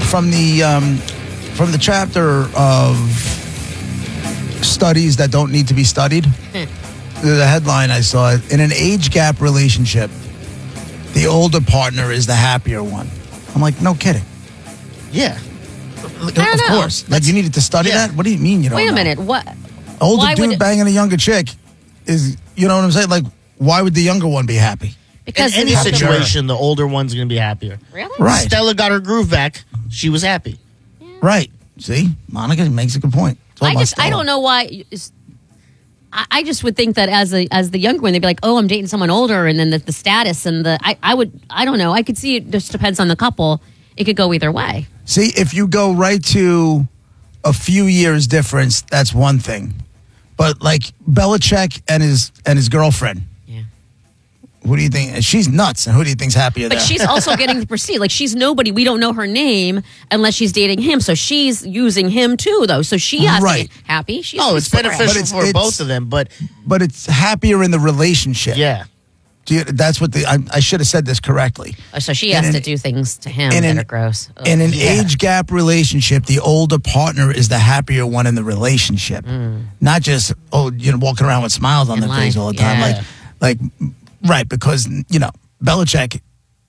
from the chapter of studies that don't need to be studied. The headline I saw, in an age gap relationship, the older partner is the happier one. I'm like, no kidding. Yeah. Of course. Like, you needed to study that? What do you mean you don't know? Wait a minute. What? Older dude banging a younger chick is, you know what I'm saying? Like, why would the younger one be happy? Because in any situation, the older one's going to be happier. Really? Right. Stella got her groove back. She was happy. Yeah. Right. See? Monica makes a good point. I don't know why. I just would think that as the younger one, they'd be like, oh, I'm dating someone older, and then the status and I don't know. I could see it just depends on the couple. It could go either way. See, if you go right to a few years difference, that's one thing. But like Belichick and his girlfriend. Yeah. Who do you think? She's nuts. And who do you think's happier there? But she's also getting the prestige. Like, she's nobody. We don't know her name unless she's dating him. So she's using him too, though. So she has to be happy. It's beneficial for both of them. But it's happier in the relationship. Yeah. That's what I should have said this correctly. So she has to do things to him that are gross. Ugh. In an age gap relationship, the older partner is the happier one in the relationship. Not just, walking around with smiles on their face all the time. Yeah. Like, right, because, Belichick,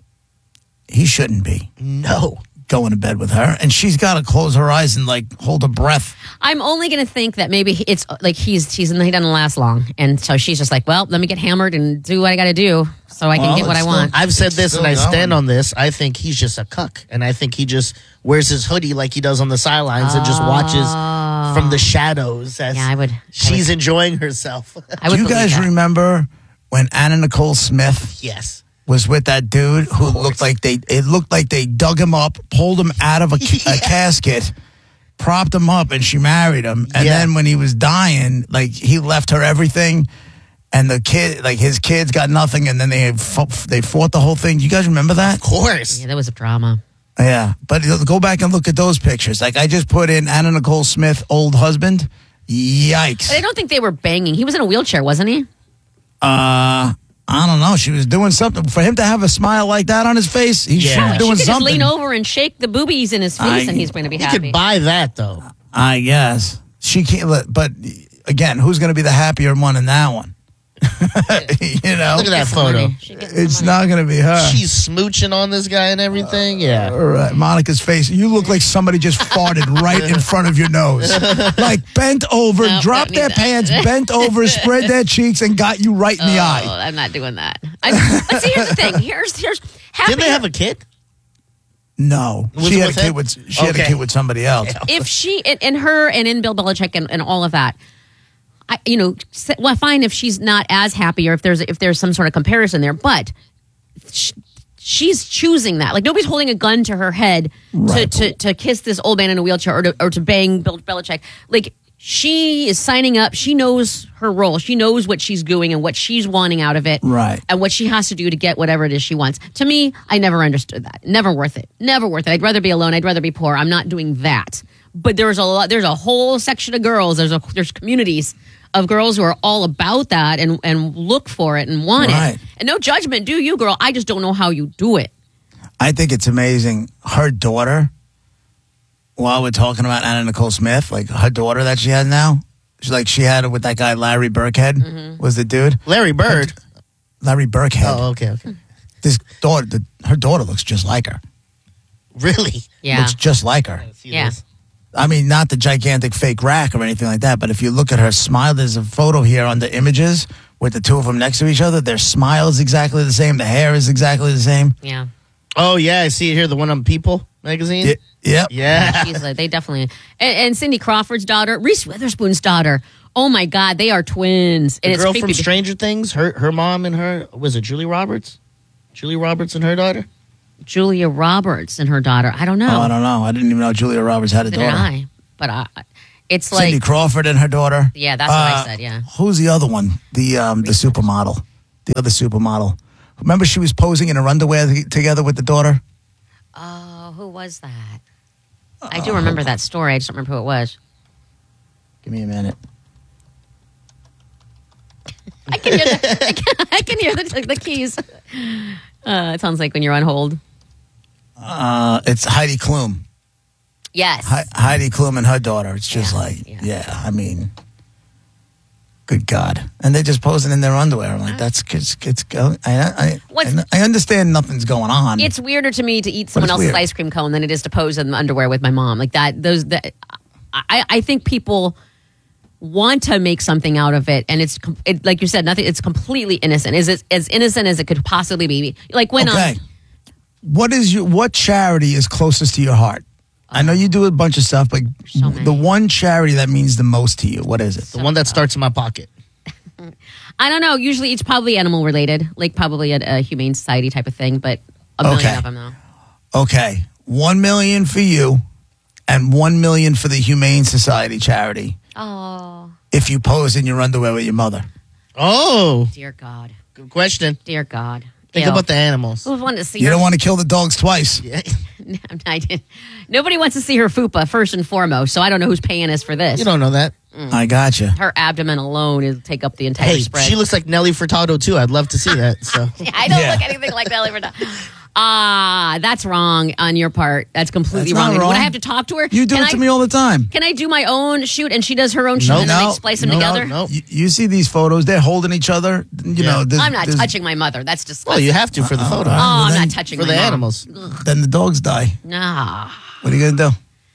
he shouldn't be. No. Going to bed with her, and she's got to close her eyes and like hold her breath. I'm only going to think that maybe it's like he doesn't last long, and so she's just like, well, let me get hammered and do what I got to do so I can get what I want. I've said this and I stand on this. I think he's just a cuck, and I think he just wears his hoodie like he does on the sidelines and just watches from the shadows as she's enjoying herself. Do you guys remember when Anna Nicole Smith? Yes. Was with that dude who looked like they dug him up, pulled him out of a casket, propped him up, and she married him. And then when he was dying, like, he left her everything, and the kid, like, his kids got nothing, and then they fought the whole thing. You guys remember that? Of course. Yeah, that was a drama. Yeah, but go back and look at those pictures. Like, I just put in Anna Nicole Smith, old husband. Yikes! But I don't think they were banging. He was in a wheelchair, wasn't he? I don't know. She was doing something. For him to have a smile like that on his face, he's doing something. She could just lean over and shake the boobies in his face, and he's going to be happy. You could buy that, though. I guess. She can't. But again, who's going to be the happier one in that one? Look at that photo. It's not going to be her. She's smooching on this guy and everything. Yeah. All right. Monica's face. You look like somebody just farted right in front of your nose. Like bent over, dropped their pants, bent over, spread their cheeks, and got you right in the eye. I'm not doing that. But see, here's the thing. Here's Didn't they have a kid? No, she had a kid with somebody else. If she and her and in Bill Belichick and all of that. Fine if she's not as happy or if there's some sort of comparison there, but she's choosing that. Like, nobody's holding a gun to her head to kiss this old man in a wheelchair or to bang Bill Belichick. Like, she is signing up. She knows her role. She knows what she's doing and what she's wanting out of it. Right. And what she has to do to get whatever it is she wants. To me, I never understood that. Never worth it. Never worth it. I'd rather be alone. I'd rather be poor. I'm not doing that. But there's a whole section of girls. There's communities of girls who are all about that and look for it and want it. And no judgment, do you, girl? I just don't know how you do it. I think it's amazing. Her daughter, while we're talking about Anna Nicole Smith, like her daughter that she has now, she had it with that guy Larry Birkhead, was the dude. Larry Bird? Larry Birkhead. Oh, okay. This daughter, her daughter looks just like her. Really? Yeah. Looks just like her. Yeah. I mean, not the gigantic fake rack or anything like that, but if you look at her smile, there's a photo here on the images with the two of them next to each other. Their smile is exactly the same. The hair is exactly the same. Yeah. Oh, yeah. I see it here, the one on People magazine. Yep. Yeah. They definitely. And Cindy Crawford's daughter, Reese Witherspoon's daughter. Oh, my God. They are twins. The girl from Stranger Things, her mom and her, was it Julie Roberts? Julie Roberts and her daughter? Julia Roberts and her daughter. I don't know. Oh, I don't know. I didn't even know Julia Roberts had a daughter. Did I? But it's like Cindy Crawford and her daughter. Yeah, that's what I said. Yeah. Who's the other one? The supermodel. The other supermodel. Remember, she was posing in her underwear together with the daughter. Oh, who was that? I do remember that story. I just don't remember who it was. Give me a minute. I can hear the keys. It sounds like when you're on hold. It's Heidi Klum. Yes. Heidi Klum and her daughter. It's just I mean, good God. And they're just posing in their underwear. I'm like, that's, I understand nothing's going on. It's weirder to me to eat someone else's ice cream cone than it is to pose in underwear with my mom. Like that, I think people want to make something out of it, and it's like you said, nothing. It's completely innocent. Is it as innocent as it could possibly be? Like when what charity is closest to your heart? I know you do a bunch of stuff, but the one charity that means the most to you, what is it? The one that starts in my pocket. I don't know. Usually, it's probably animal related, like probably a humane society type of thing. But a million of them, though. Okay, $1 million for you, and $1 million for the Humane Society charity. Oh. If you pose in your underwear with your mother. Oh. Dear God. Good question. Dear God. Think about the animals. Who would want to see You don't want to kill the dogs twice. Yeah. I didn't. Nobody wants to see her fupa, first and foremost, so I don't know who's paying us for this. You don't know that. I got you. Her abdomen alone is take up the entire spread. She looks like Nelly Furtado, too. I'd love to see that. So I don't look anything like Nelly Furtado. That's wrong on your part. That's completely wrong. Wrong. When I have to talk to her, You do it to me all the time. Can I do my own shoot and she does her own shoot and then they splice them together? No. You see these photos? They're holding each other. You know. I'm not touching my mother. That's disgusting. Well, you have to for the photo. I'm not touching for my the mom. animals. Then the dogs die. Nah. What are you gonna do?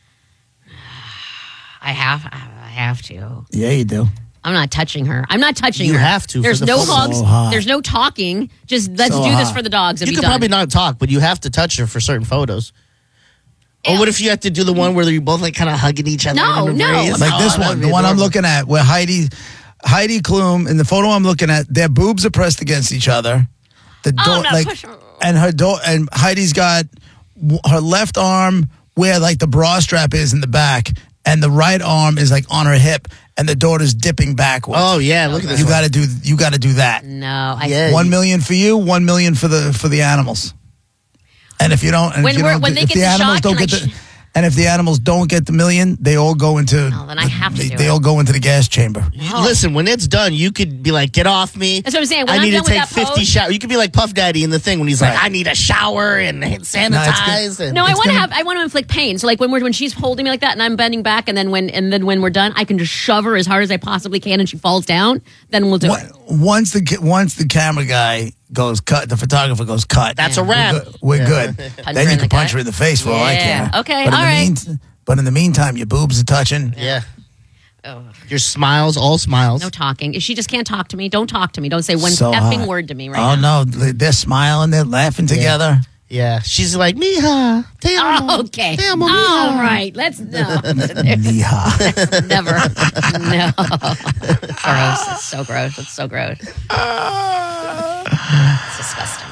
I have to. Yeah, you do. I'm not touching her. I'm not touching her. You have to. There's for the no photo. hugs. So There's no talking. Just let's So do this hot. for the dogs and You be could done. probably not talk, but you have to touch her for certain photos. Or what if you have to do the one where you both like kind of hugging each other? No, in no. embrace? Like this one, the one I'm looking at, where Heidi Klum, in the photo I'm looking at, their boobs are pressed against each other. And and Heidi's got her left arm where like the bra strap is in the back, and the right arm is like on her hip, and the daughter's dipping backwards. Oh yeah, look at this. You got to do that. No, Yeah. $1 million for you, $1 million for the animals. And if you don't, and When if you we're- don't, when they if get the the animals shot, don't can get I the, and if the animals don't get the $1 million, they all go into. No, then I have to do They it. all go into the gas chamber. Listen, when it's done, you could be like, "Get off me!" That's what I'm saying. When I I'm need to done with take that 50 pose- showers. You could be like Puff Daddy in the thing when he's like, Right. "I need a shower and sanitize." and No, I want to inflict pain. So like when she's holding me like that and I'm bending back and then when we're done, I can just shove her as hard as I possibly can and she falls down. Then we'll do it. Once the camera guy goes cut, the photographer goes cut. That's a wrap. We're good. her Then you in can the punch gut? her in the face for all I Yeah. care. Okay, But all right. But in the meantime, your boobs are touching. Yeah. Oh, Your smiles, all smiles. no talking. If she just can't talk to me, don't talk to me. Don't say one So effing hot. word to me right Oh now. no, they're smiling, they're laughing together. Yeah. She's like, "Mija, te amo. Oh, okay. Te amo, All mija." right. Let's no. Yeehaw. Never. No. Gross. It's so gross. It's so gross. It's disgusting.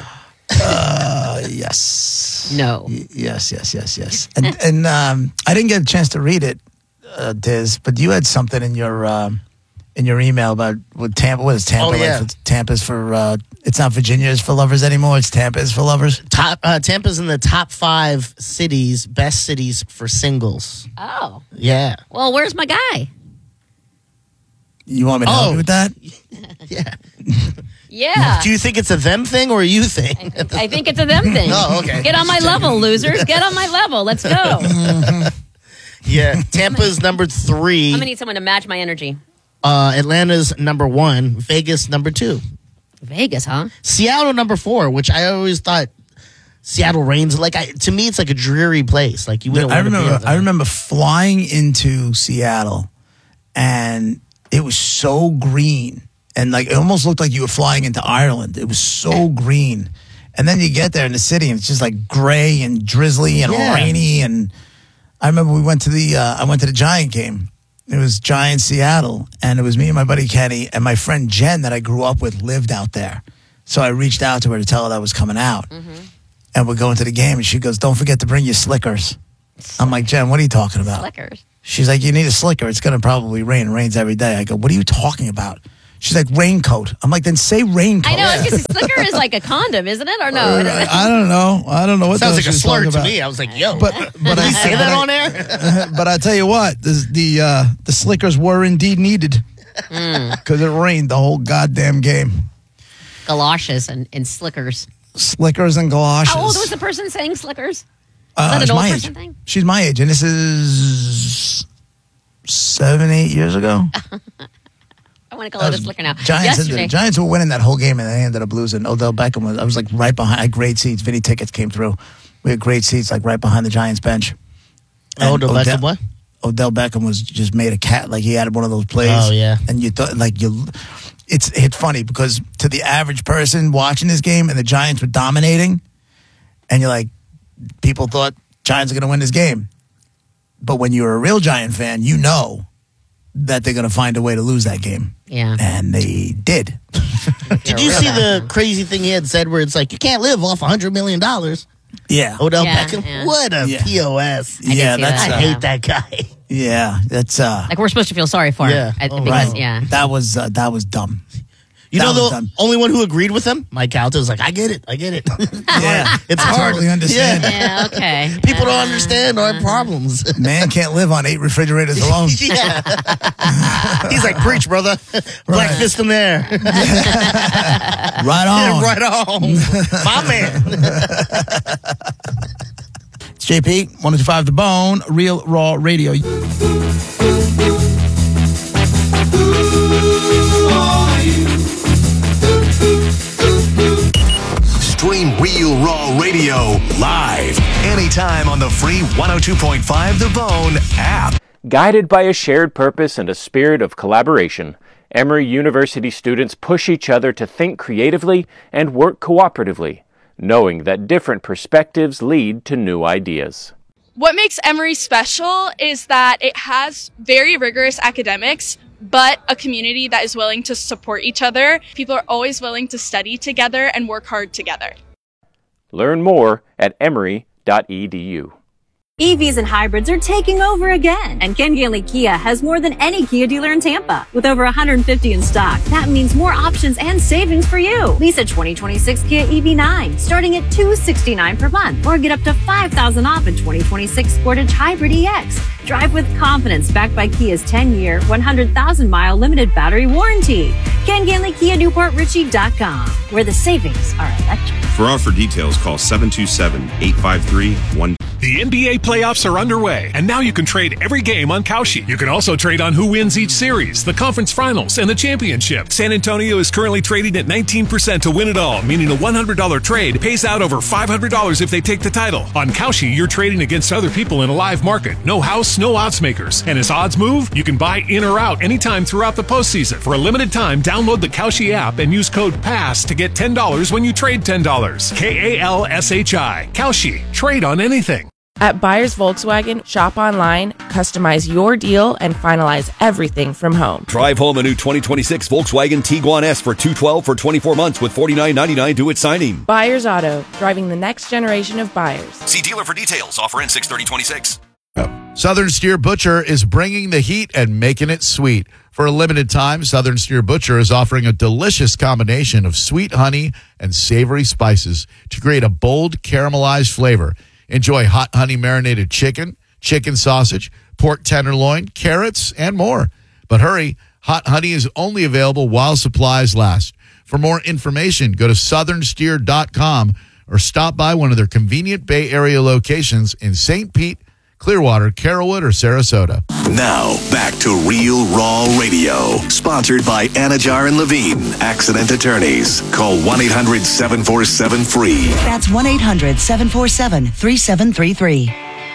Yes. No. Yes. And I didn't get a chance to read it, Diz, but you had something in your email about what Tampa. What is Tampa? Oh, yeah. Like Tampa's for. It's not Virginia's for lovers anymore. It's Tampa's for lovers. Tampa's in the top 5 cities, best cities for singles. Oh. Yeah. Well, where's my guy? You want me to help you with that? Yeah. Yeah. Do you think it's a them thing or a you thing? I think it's a them thing. Oh, okay. Get on my level, losers. Get on my level. Let's go. Yeah. Tampa's number 3. I'm gonna need someone to match my energy. Atlanta's number 1. Vegas number 2. Vegas, huh? Seattle number 4, which I always thought Seattle rains. Like to me, it's like a dreary place. Like you wouldn't. I remember flying into Seattle, and it was so green, and like it almost looked like you were flying into Ireland. It was so green, and then you get there in the city, and it's just like gray and drizzly and rainy. And I remember we went to I went to the Giant game. It was Giant Seattle, and it was me and my buddy Kenny and my friend Jen that I grew up with lived out there. So I reached out to her to tell her that I was coming out. Mm-hmm. And we're going to the game, and she goes, "Don't forget to bring your slickers." I'm like, "Jen, what are you talking about?" Slickers. She's like, "You need a slicker. It's going to probably rain. It rains every day." I go, "What are you talking about?" She's like, "Raincoat." I'm like, "Then say raincoat." I know, because slicker is like a condom, isn't it? Or no? I don't know. I don't know what Sounds the like a hell she's slur talking to about. me. I was like, "Yo, But I say that on air." But I tell you what, the slickers were indeed needed because it rained the whole goddamn game. Galoshes and slickers. Slickers and galoshes. How old was the person saying slickers? that an she's old my person age. thing? She's my age, and this is 7-8 years ago. I want to call it a slicker now. The Giants were winning that whole game, and they ended up losing. Odell Beckham I was like right behind. I had great seats. Vinny tickets came through. We had great seats, like right behind the Giants bench. Odell Beckham, what? Odell Beckham was just made a cat. Like he had one of those plays. Oh yeah. And you thought it's funny because to the average person watching this game, and the Giants were dominating, and you're like, people thought Giants are going to win this game. But when you're a real Giant fan, you know that they're going to find a way to lose that game. Yeah. And they did. Did you see the crazy thing he had said where it's like, you can't live off $100 million? Yeah. Odell Beckham? What a POS. I hate that guy. Yeah. That's like we're supposed to feel sorry for him. Because, That was dumb. You know the only one who agreed with him? Mike Calta was like, I get it. Yeah. It's I hard. totally understand. Yeah, okay. People don't understand our problems. Man can't live on 8 refrigerators alone. Yeah. He's like, preach, brother. Black fist in there. Right on. Right on. My man. It's JP, 105 The Bone, Real Raw Radio. Stream Real Raw Radio live anytime on the free 102.5 The Bone app. Guided by a shared purpose and a spirit of collaboration, Emory University students push each other to think creatively and work cooperatively, knowing that different perspectives lead to new ideas. What makes Emory special is that it has very rigorous academics, but a community that is willing to support each other. People are always willing to study together and work hard together. Learn more at emory.edu. EVs and hybrids are taking over again, and Ken Ganley Kia has more than any Kia dealer in Tampa, with over 150 in stock. That means more options and savings for you. Lease a 2026 Kia EV9 starting at $269 per month, or get up to $5,000 off a 2026 Sportage Hybrid EX. Drive with confidence, backed by Kia's 10-year, 100,000-mile limited battery warranty. Ken Ganley Kia NewportRichie.com, where the savings are electric. For offer details, call 727-853-1. The NBA playoffs are underway, and now you can trade every game on Kalshi. You can also trade on who wins each series, the conference finals, and the championship. San Antonio is currently trading at 19% to win it all, meaning a $100 trade pays out over $500 if they take the title. On Kalshi, you're trading against other people in a live market. No house, no odds makers. And as odds move, you can buy in or out anytime throughout the postseason. For a limited time, download the Kalshi app and use code PASS to get $10 when you trade $10. KALSHI. Kalshi. Trade on anything. At Buyers Volkswagen, shop online, customize your deal, and finalize everything from home. Drive home a new 2026 Volkswagen Tiguan S for $212 for 24 months with $49.99 due at signing. Buyers Auto, driving the next generation of buyers. See dealer for details. Offer ends 6/30/26. Southern Steer Butcher is bringing the heat and making it sweet. For a limited time, Southern Steer Butcher is offering a delicious combination of sweet honey and savory spices to create a bold caramelized flavor. Enjoy hot honey marinated chicken, chicken sausage, pork tenderloin, carrots, and more. But hurry, hot honey is only available while supplies last. For more information, go to southernsteer.com or stop by one of their convenient Bay Area locations in St. Pete, Clearwater, Carrollwood, or Sarasota. Now, back to Real Raw Radio. Sponsored by Anajar and Levine, accident attorneys. Call 1-800-747-FREE. That's 1-800-747-3733.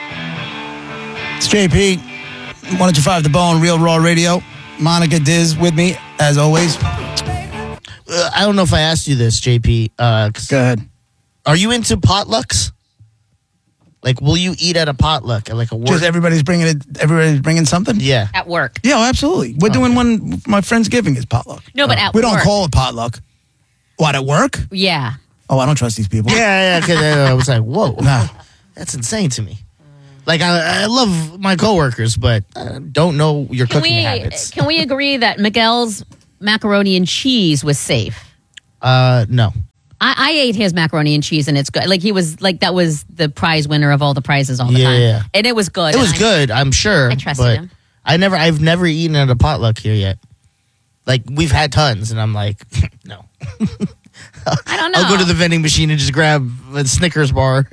It's JP, 105 The Bone, Real Raw Radio. Monica Diz with me, as always. I don't know if I asked you this, JP. Go ahead. Are you into potlucks? Like, will you eat at a potluck at like a work? Just everybody's bringing something? Yeah. At work. Yeah, absolutely. We're doing one, my Friendsgiving is potluck. No, but at we work. don't call it potluck. What, at work? Yeah. Oh, I don't trust these people. Yeah, because I was like, whoa. Nah. That's insane to me. Like, I love my coworkers, but I don't know your cooking habits. Can we agree that Miguel's macaroni and cheese was safe? No. I ate his macaroni and cheese, and it's good. Like, he was like, that was the prize winner of all the prizes all the time. Yeah. And it was good. It was good, I'm sure. I trusted him. I've never eaten at a potluck here yet. Like, we've had tons, and I'm like, no. I don't know. I'll go to the vending machine and just grab a Snickers bar.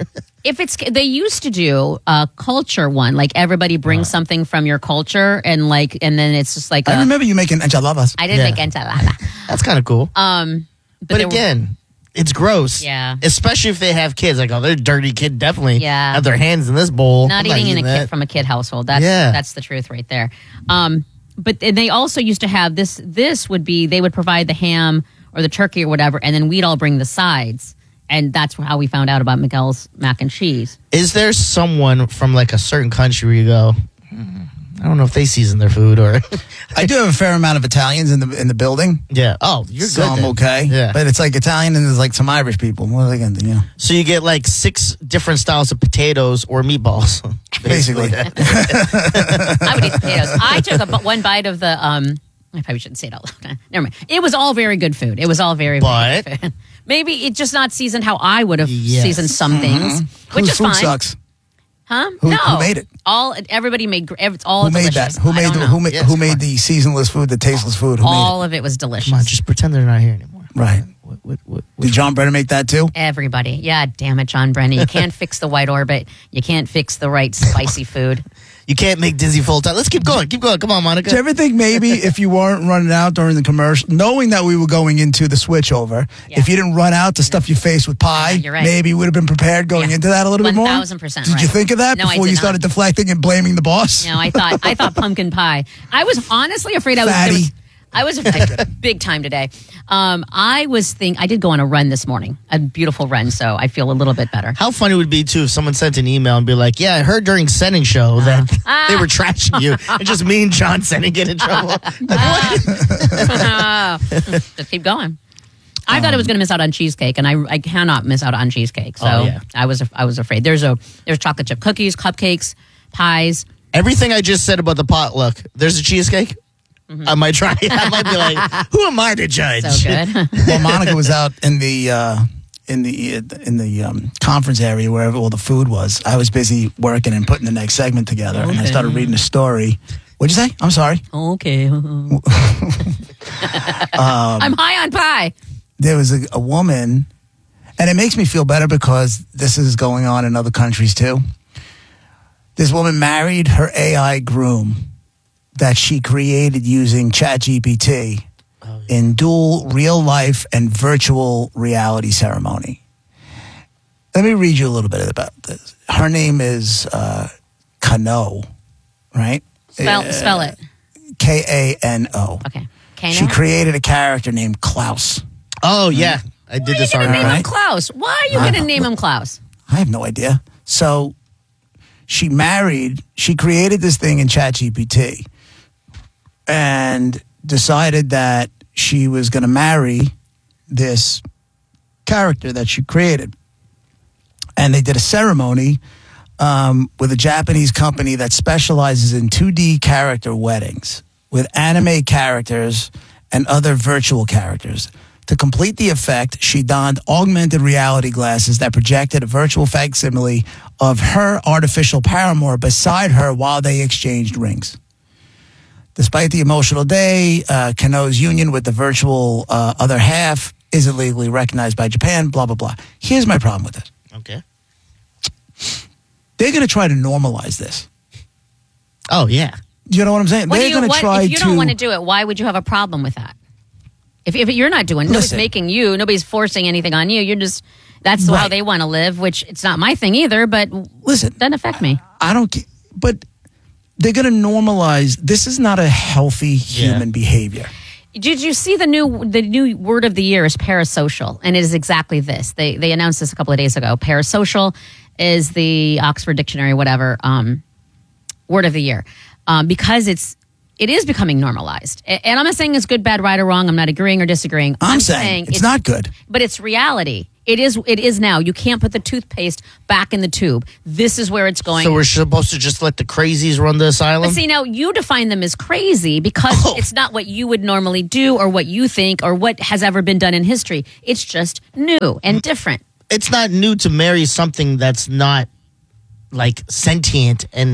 They used to do a culture one, like everybody brings something from your culture, and then it's just like. I remember you making enchiladas. I did make enchilada. That's kind of cool. But again, it's gross. Yeah. Especially if they have kids. Like, they're dirty kid. Definitely have their hands in this bowl. Not eating in a kid from a kid household. That's the truth right there. But they also used to have this. This would be they would provide the ham or the turkey or whatever, and then we'd all bring the sides. And that's how we found out about Miguel's mac and cheese. Is there someone from like a certain country where you go, I don't know if they season their food or. I do have a fair amount of Italians in the building. Yeah. Oh, you're so good. I'm then. okay. Yeah. But it's like Italian and there's like some Irish people. What are they going to do? So you get like 6 different styles of potatoes or meatballs. Basically. I would eat potatoes. I took one bite of the. I probably shouldn't say it out loud. Never mind. It was all very good food. It was all very good food. Maybe it's just not seasoned how I would have seasoned some things, which is fine. Food sucks. Huh? Who made it? Everybody made it's all Who made delicious. that? Who made the seasonless food, the tasteless food? All of it was delicious. Come on, just pretend they're not here anymore. Right. Did John Brennan make that too? Everybody. Yeah, damn it, John Brennan. You can't fix the white orbit. You can't fix the right spicy food. You can't make dizzy full time. Let's keep going. Keep going. Come on, Monica. Do you ever think maybe if you weren't running out during the commercial, knowing that we were going into the switchover, if you didn't run out to stuff you face with pie, you're right. maybe you would have been prepared going into that a little bit more? 1,000% Did you think of that No, I before did you not. started deflecting and blaming the boss? No, I thought pumpkin pie. I was honestly afraid I was big time today. I did go on a run this morning, a beautiful run, so I feel a little bit better. How funny would it be, too, if someone sent an email and be like, yeah, I heard during Senning show that they were trashing you. And just me and John Senning get in trouble. Just keep going. I thought I was going to miss out on cheesecake, and I cannot miss out on cheesecake. So I was afraid. There's chocolate chip cookies, cupcakes, pies. Everything I just said about the potluck, there's a cheesecake. Mm-hmm. I might try it. I might be like, who am I to judge? So good. Well, Monica was out in the conference area wherever all the food was. I was busy working and putting the next segment together, and I started reading a story. What'd you say? I'm sorry. Okay. I'm high on pie. There was a woman, and it makes me feel better because this is going on in other countries too. This woman married her AI groom that she created using ChatGPT in dual real life and virtual reality ceremony. Let me read you a little bit about this. Her name is Kano, right? Spell it. Kano. Okay. Kano? She created a character named Klaus. Oh, yeah. I did this already. Why are you going to name him Klaus? Why are you going to name him Klaus? I have no idea. So she created this thing in ChatGPT and decided that she was going to marry this character that she created. And they did a ceremony with a Japanese company that specializes in 2D character weddings with anime characters and other virtual characters. To complete the effect, she donned augmented reality glasses that projected a virtual facsimile of her artificial paramour beside her while they exchanged rings. Despite the emotional day, Kano's union with the virtual other half isn't legally recognized by Japan, blah, blah, blah. Here's my problem with it. Okay. They're going to try to normalize this. Oh, yeah. You know what I'm saying? If you don't want to do it, why would you have a problem with that? If you're not doing it, nobody's making you, nobody's forcing anything on you. You're just, that's how they want to live, which it's not my thing either, but listen, doesn't affect me. I don't, but they're going to normalize. This is not a healthy human behavior. Did you see the new word of the year is parasocial, and it is exactly this. They announced this a couple of days ago. Parasocial is the Oxford Dictionary, whatever, word of the year, because it is becoming normalized. And I'm not saying it's good, bad, right, or wrong. I'm not agreeing or disagreeing. I'm saying it's not good. But it's reality. It is now. You can't put the toothpaste back in the tube. This is where it's going. So we're supposed to just let the crazies run the asylum? But see, now you define them as crazy because it's not what you would normally do or what you think or what has ever been done in history. It's just new and different. It's not new to marry something that's not like sentient and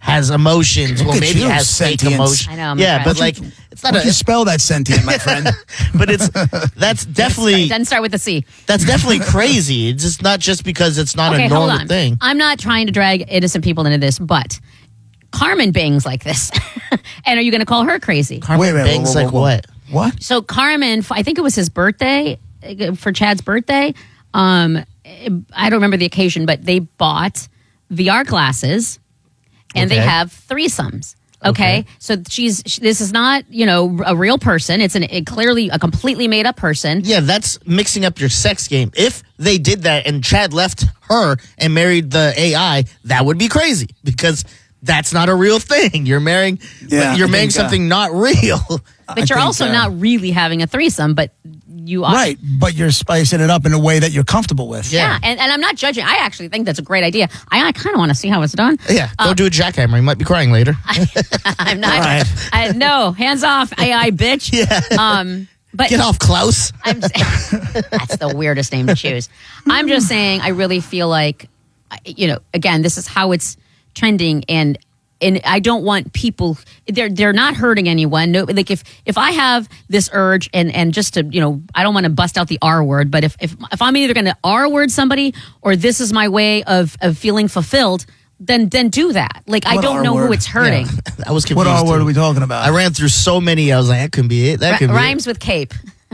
has emotions. Well, Look at maybe you, it has fake sentience. emotions. I know, I'm yeah, but impressed. like it's not How do you spell that sentient, my friend? but that's definitely It doesn't start with a C. that's definitely crazy. It's just not just because it's not a hold normal on. thing. I'm not trying to drag innocent people into this, but Carmen bangs like this. And are you going to call her crazy? Carmen Wait a minute, bangs whoa, whoa, like whoa. what? What? So Carmen, I think it was his birthday, for Chad's birthday. I don't remember the occasion, but they bought VR glasses and they Okay. have threesomes. Okay. So this is not, a real person. It's clearly a completely made up person. Yeah, that's mixing up your sex game. If they did that and Chad left her and married the AI, that would be crazy because that's not a real thing. You're marrying something not real. But you're also not really having a threesome, but you are. Right, but you're spicing it up in a way that you're comfortable with. Yeah, and I'm not judging. I actually think that's a great idea. I kind of want to see how it's done. Yeah, don't do a jackhammer. You might be crying later. I'm not. No, hands off, AI bitch. Yeah. But Get off, Klaus. That's the weirdest name to choose. I'm just saying, I really feel like, again, this is how it's trending, and I don't want people. They're not hurting anyone. No, like if I have this urge, and just to I don't want to bust out the R word, but if I'm either going to R word somebody or this is my way of feeling fulfilled, then do that. Like I What don't R know word? who it's hurting. Yeah. I was confused. What R word too. are we talking about? I ran through so many. I was like, that could be it. That could be Rhymes it. with cape.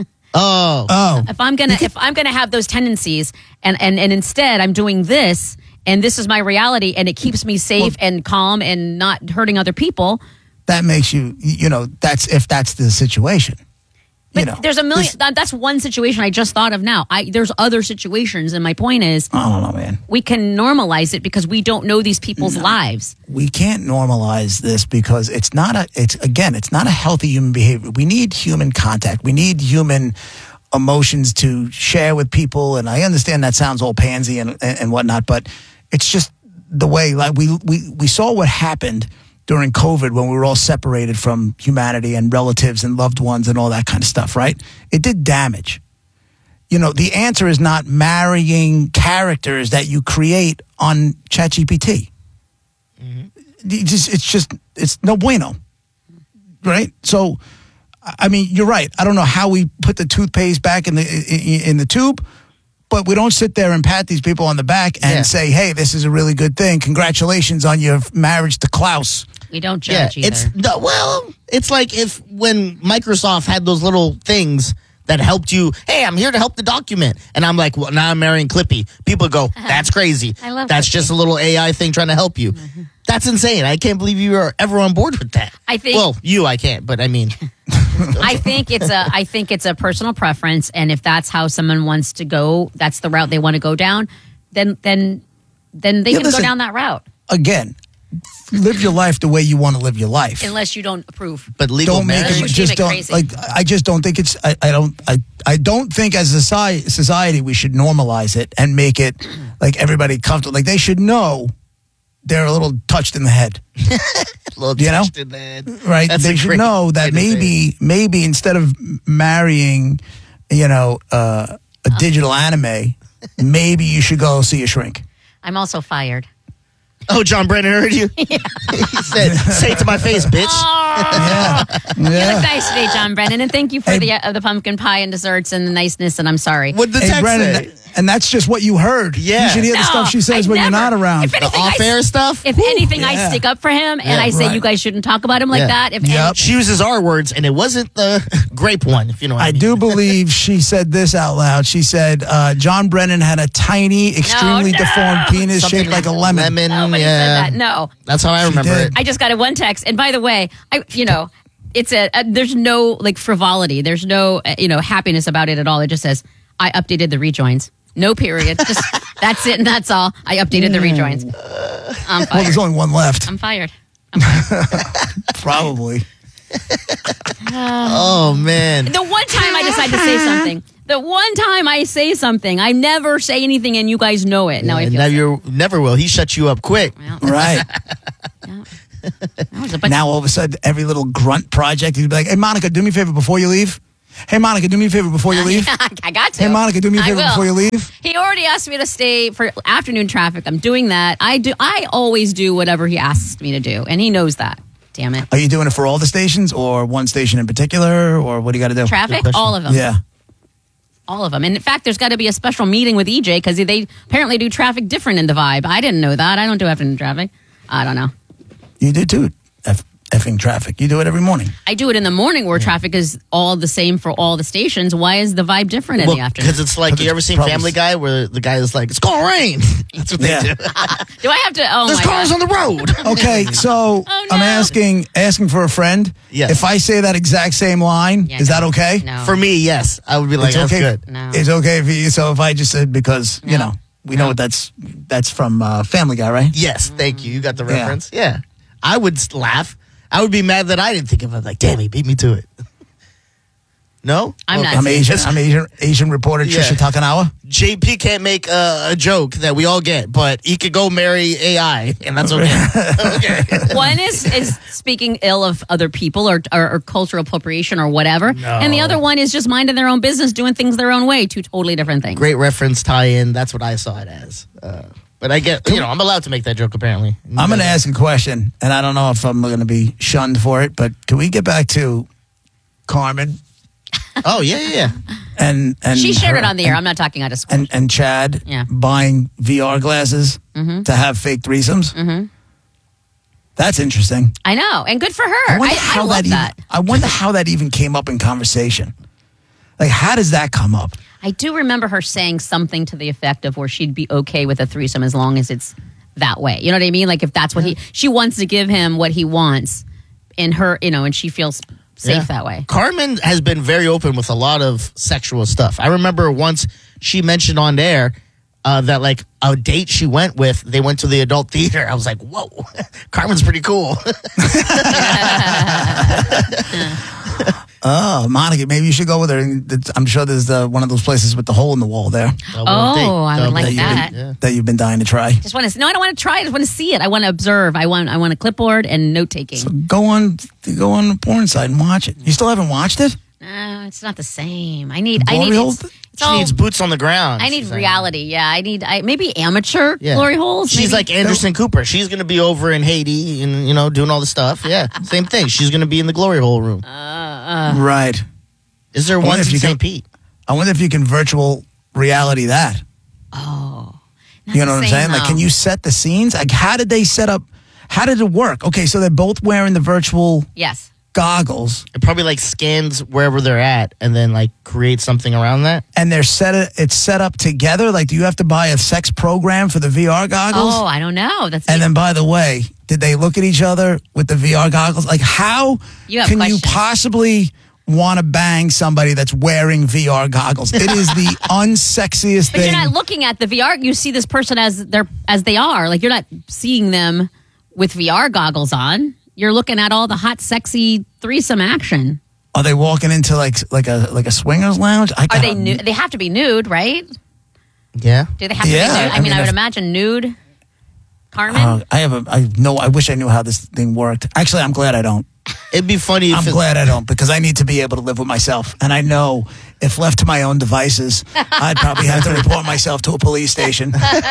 Oh. If I'm gonna have those tendencies, and instead I'm doing this, and this is my reality, and it keeps me safe and calm and not hurting other people. That makes you, that's if that's the situation. But there's a million. That's one situation I just thought of now. There's other situations, and my point is, I don't know, man. we can normalize it because we don't know these people's lives. We can't normalize this because it's not a healthy human behavior. We need human contact. We need human emotions to share with people. And I understand that sounds all pansy and whatnot, but it's just the way, like we saw what happened during COVID when we were all separated from humanity and relatives and loved ones and all that kind of stuff, right? It did damage. The answer is not marrying characters that you create on ChatGPT. Mm-hmm. It's no bueno, right? So, I mean, you're right. I don't know how we put the toothpaste back in the tube, but we don't sit there and pat these people on the back and say, hey, this is a really good thing. Congratulations on your marriage to Klaus. We don't judge either. It's like when Microsoft had those little things that helped you. Hey, I'm here to help the document. And I'm like, well, now I'm marrying Clippy. People go, that's crazy. I love That's Clippy. just a little AI thing trying to help you. Mm-hmm. That's insane. I can't believe you were ever on board with that. I think. Well, I can't, but I mean. I think it's a personal preference, and if that's how someone wants to go, that's the route they want to go down, then they can go down that route. Again, live your life the way you want to live your life. Unless you don't approve. But legal don't make marriage. it. Just don't crazy. like. I just don't think it's. I don't think as a society we should normalize it and make it like everybody comfortable. Like they should know they're a little touched in the head. Touched in the head. Right? That's they should know that maybe instead of marrying, a digital anime, maybe you should go see a shrink. I'm also fired. Oh, John Brennan heard you? Yeah. He said, say it to my face, bitch. Yeah. You look nice today, John Brennan, and thank you for the pumpkin pie and desserts and the niceness, and I'm sorry. What did the text Brennan, say? And that's just what you heard. Yeah. You should hear the stuff she says when you're not around. If anything, off-air stuff? If anything, I stick up for him, and I say you guys shouldn't talk about him like that. If anything. She uses our words, and it wasn't the grape one, if you know what I mean. I do believe she said this out loud. She said John Brennan had a tiny, extremely deformed penis Something shaped like a lemon. Nobody said that. No. That's how I remember it. I just got a one text, and by the way, it's there's no frivolity. There's no happiness about it at all. It just says I updated the rejoins. No period. Just that's it and that's all. I updated the rejoins. I'm fired. Well, there's only one left. I'm fired. Probably. Oh man. The one time I decide to say something. The one time I say something, I never say anything, and you guys know it. Now I feel you never will. He shut you up quick. Well, Right. yeah. Now all of a sudden, every little grunt project, you'd be like, "Hey, Monica, do me a favor before you leave. Hey, Monica, do me a favor before you leave. I got to. Hey, Monica, do me a I favor will. before you leave. He already asked me to stay for afternoon traffic. I'm doing that. I always do whatever he asks me to do, and he knows that. Damn it. Are you doing it for all the stations or one station in particular, or what do you got to do? Traffic, all of them. Yeah. All of them. And in fact, there's got to be a special meeting with EJ because they apparently do traffic different in the Vibe. I didn't know that. I don't do afternoon traffic. I don't know. You do too. Effing traffic. You do it every morning. I do it in the morning where traffic is all the same for all the stations. Why is the Vibe different in the afternoon? Because it's like, you ever seen Family Guy where the guy is like, it's gonna rain. That's what they do. Do I have to? Oh, There's my cars God. on the road. Okay, so I'm asking for a friend. Yes. If I say that exact same line, is that okay? No. For me, yes. I would be like, It's that's okay. good. No. It's okay for you. So if I just said, because you know we know what that's from Family Guy, right? Yes, thank you. You got the reference. Yeah. I would laugh. I would be mad that I didn't think of it. Like, damn, he beat me to it. No? I'm not. I'm Asian reporter Trisha Takanawa. JP can't make a joke that we all get, but he could go marry AI, and that's okay. One is speaking ill of other people or cultural appropriation or whatever. No. And the other one is just minding their own business, doing things their own way. Two totally different things. Great reference tie-in. That's what I saw it as. But I get, I'm allowed to make that joke, apparently. I'm going to ask a question, and I don't know if I'm going to be shunned for it, but can we get back to Carmen? Oh, yeah. And she shared her- it on the air. I'm not talking out of school. And Chad Yeah. buying VR glasses to have fake threesomes. Mm-hmm. That's interesting. I know, and good for her. I wonder I love that. I wonder how that even came up in conversation. Like, how does that come up? I do remember her saying something to the effect of where she'd be okay with a threesome as long as it's that way. You know what I mean? Like if that's what she wants to give him what he wants in her, and she feels safe that way. Carmen has been very open with a lot of sexual stuff. I remember once she mentioned on air that like a date she went with, they went to the adult theater. I was like, whoa, Carmen's pretty cool. Oh, Monica, maybe you should go with her. I'm sure there's one of those places with the hole in the wall there. I would like that. That you've been dying to try. Just want to. No, I don't want to try. I just want to see it. I want to observe. I want a clipboard and note taking. So go on the porn site and watch it. You still haven't watched it? No, it's not the same. I need. Glory hole? She needs boots on the ground. I need reality. Yeah, I need. Maybe amateur Yeah. glory holes. She's maybe. like Anderson Cooper. She's going to be over in Haiti and, doing all the stuff. Yeah, same thing. She's going to be in the glory hole room. Right. Is there one in St. Pete? I wonder if you can virtual reality that. Oh. You know what I'm saying? Like, can you set the scenes? Like, how did they set up? How did it work? Okay, so they're both wearing the virtual Yes. goggles. It probably like scans wherever they're at and then like create something around that. And it's set up together. Like, do you have to buy a sex program for the VR goggles? Oh, I don't know. And then, by the way, did they look at each other with the VR goggles? Like, how You have can questions. you possibly want to bang somebody that's wearing VR goggles? It is the unsexiest But thing. you're not looking at the VR. You see this person as they are. Like you're not seeing them with VR goggles on. You're looking at all the hot, sexy threesome action. Are they walking into like a swingers lounge? Are they nude? They have to be nude, right? Yeah. Do they have to be nude? I mean, I would imagine nude. Carmen? I wish I knew how this thing worked. Actually, I'm glad I don't. It'd be funny if I'm glad I don't, because I need to be able to live with myself. And I know if left to my own devices, I'd probably have to report myself to a police station.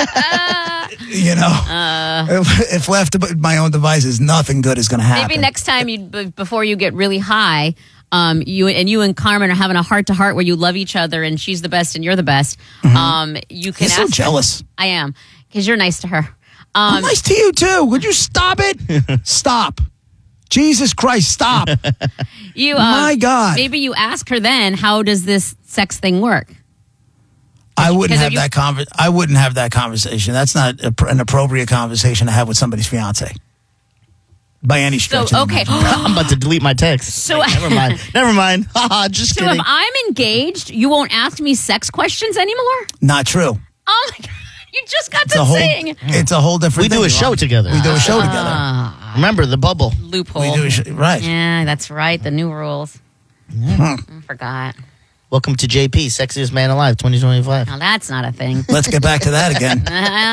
If left to my own devices, nothing good is going to happen. Maybe next time, before you get really high, you and Carmen are having a heart-to-heart where you love each other and she's the best and you're the best. Mm-hmm. You can You're so ask jealous. Her, I am, because you're nice to her. I'm nice to you, too. Would you stop it? Stop. Jesus Christ, stop. My God. Maybe you ask her then, how does this sex thing work? I wouldn't have that conversation. That's not an appropriate conversation to have with somebody's fiance. By any stretch. So, of the okay. imagination. I'm about to delete my text. So Never mind. Just So kidding. if I'm engaged, you won't ask me sex questions anymore? Not true. Oh my God. You just got It's to a whole. sing. It's a whole different. We do thing, a show Ron. together. We do a show together. Remember the bubble. Loophole. We do a show, right. Yeah, that's right. The new rules. I forgot. Welcome to JP, Sexiest Man Alive 2025. Now that's not a thing. Let's get back to that again.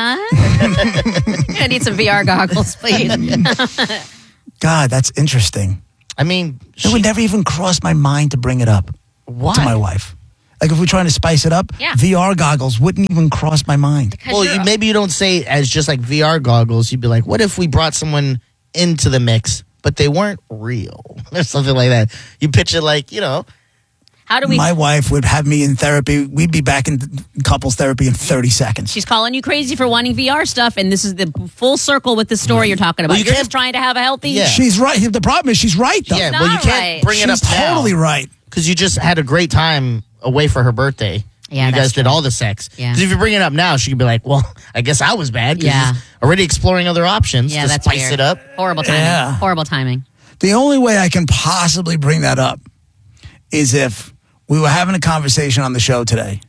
I need some VR goggles, please. God, that's interesting. I mean, It would never even cross my mind to bring it up. Why? to my wife. Like if we're trying to spice it up, Yeah. VR goggles wouldn't even cross my mind. Well, maybe you don't say it as just like VR goggles. You'd be like, what if we brought someone into the mix, but they weren't real or something like that? You pitch it like, How do we? My wife would have me in therapy. We'd be back in couples therapy in 30 seconds. She's calling you crazy for wanting VR stuff, and this is the full circle with the story you're talking about. Well, you You're can't- just trying to have a healthy. Yeah. She's right. The problem is she's right, though. Yeah, She's well, you not can't right. bring it up She's totally right. because you just had a great time away for her birthday. Yeah, you that's guys did true. all the sex. Yeah. Because if you bring it up now, she could be like, well, I guess I was bad because Yeah. she's already exploring other options Yeah, to that's spice weird. it up. Horrible timing. Yeah. Horrible timing. The only way I can possibly bring that up is if we were having a conversation on the show today,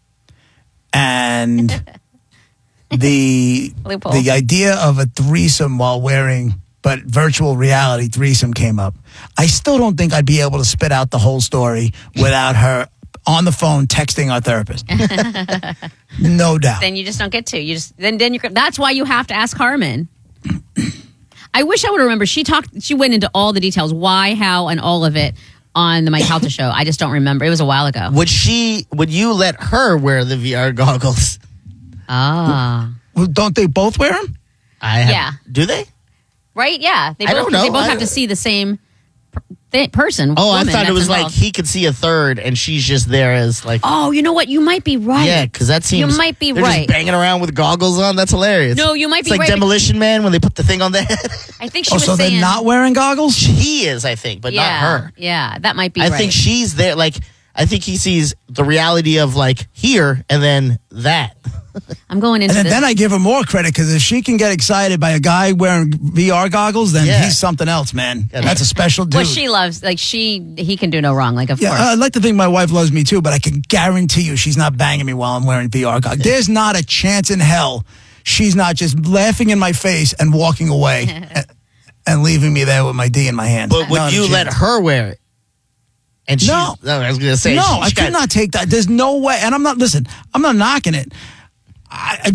and the Loophole. idea of a threesome while wearing but virtual reality threesome came up. I still don't think I'd be able to spit out the whole story without her on the phone texting our therapist. No doubt. Then you just don't get to. You just then you're. That's why you have to ask Carmen. I wish I would remember. She went into all the details, why, how, and all of it on the Mike Calta show. I just don't remember. It was a while ago. Would you let her wear the VR goggles? Ah, Well, don't they both wear them? Yeah. Do they? right? Yeah, I don't know. They both have to see the same person. Oh, I woman thought it that's was like involved. he could see a third, and she's just there as like. Oh, you know what? You might be right. Yeah, because that seems. You might be they're right. Just banging around with goggles on. That's hilarious. No, you might It's be like right. Demolition Man when they put the thing on the head. I think she Oh, was so saying they're not wearing goggles? He is, I think, but not her. Yeah, that might be I right. think she's there. Like, I think he sees the reality of like here and then that. I'm going into And this. then I give her more credit because if she can get excited by a guy wearing VR goggles, then Yeah. he's something else, man. That's a special dude. Well, she loves, like, he can do no wrong, like, of Yeah, course. I'd like to think my wife loves me too, but I can guarantee you she's not banging me while I'm wearing VR goggles. There's not a chance in hell she's not just laughing in my face and walking away and leaving me there with my D in my hand. But would Not a you let chance. her wear it? And she's, No. I was going to say. No, she's I got- could not take that. There's no way. And I'm not knocking it. I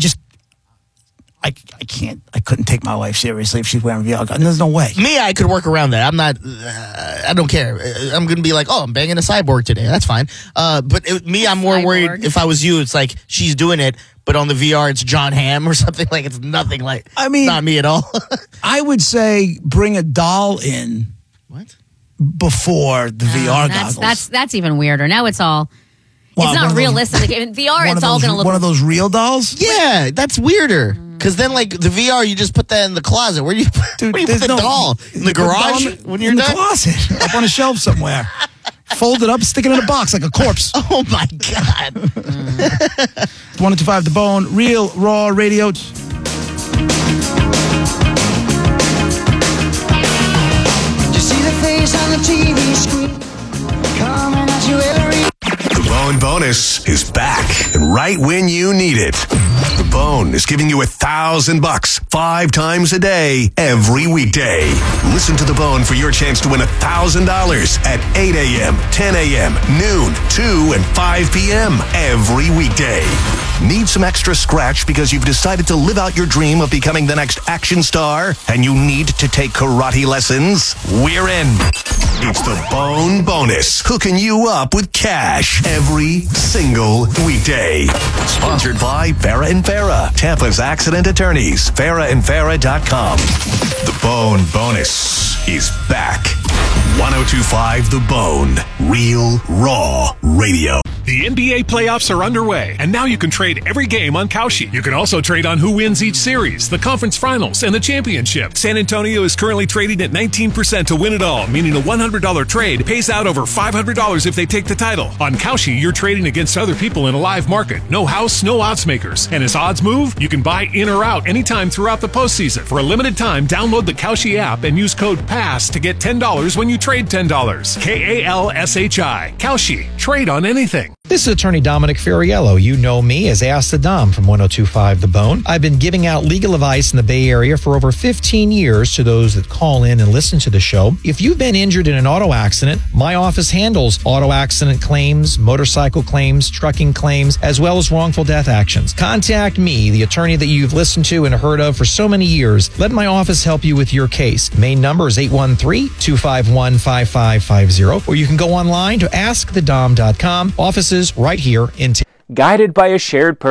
couldn't take my wife seriously if she's wearing VR goggles. There's no way. Me, I could work around that. I'm not. I don't care. I'm going to be like, oh, I'm banging a cyborg today. That's fine. But I'm more worried. If I was you, it's like she's doing it, but on the VR, it's John Hamm or something. Like it's nothing like. I mean, not me at all. I would say bring a doll in. What? Before the VR goggles. That's even weirder. Now it's all. Well, it's one not of those- realistic. Like, in VR, One it's of all those- going to look. one of those real dolls. Yeah, that's weirder. Because then, like the VR, you just put that in the closet. Where do you put there's the no- doll? In the You put the doll garage in when you're in done? the closet, up on a shelf somewhere. Fold it up, stick it in a box like a corpse. Oh my god! 102.5 The Bone, Real Raw Radio. The Bone Bonus is back and right when you need it. The Bone is giving you $1,000 5 times a day, every weekday. Listen to The Bone for your chance to win $1,000 at 8 a.m., 10 a.m., noon, 2, and 5 p.m. every weekday. Need some extra scratch because you've decided to live out your dream of becoming the next action star and you need to take karate lessons? We're in. It's the Bone Bonus, hooking you up with cash every single weekday. Sponsored by Farrah and Farrah, Tampa's accident attorneys, farrahandfarrah.com. The Bone Bonus is back. 102.5 The Bone, Real Raw Radio. The NBA playoffs are underway, and now you can trade every game on Kalshi. You can also trade on who wins each series, the conference finals, and the championship. San Antonio is currently trading at 19% to win it all, meaning a $100 trade pays out over $500 if they take the title. On Kalshi, you're trading against other people in a live market. No house, no odds makers. And as odds move, you can buy in or out anytime throughout the postseason. For a limited time, download the Kalshi app and use code PASS to get $10 when you trade $10. KALSHI. Kalshi. Trade on anything. This is attorney Dominic Ferriello. You know me as Ask the Dom from 102.5 The Bone. I've been giving out legal advice in the Bay Area for over 15 years to those that call in and listen to the show. If you've been injured in an auto accident, my office handles auto accident claims, motorcycle claims, trucking claims, as well as wrongful death actions. Contact me, the attorney that you've listened to and heard of for so many years. Let my office help you with your case. Main number is 813-251-5550, or you can go online to askthedom.com. Offices right here in Guided by a shared purpose.